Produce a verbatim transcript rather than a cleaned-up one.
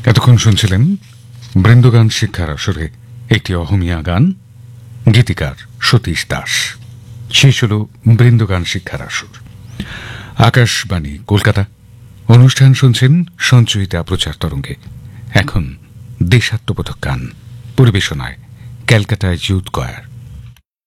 এতক্ষণ শুনছিলেন বৃন্দগান শিক্ষার আসরে একটি অহমিয়া গান, গীতিকার সতীশ দাস। শেষ হল বৃন্দগান শিক্ষার আসর। আকাশবাণী কলকাতা, অনুষ্ঠান শুনছেন সঞ্চয়িতা প্রচার তরঙ্গে। এখন দেশাত্মবোধক গান পরিবেশনায় ক্যালকাটা ইউথ কয়ার।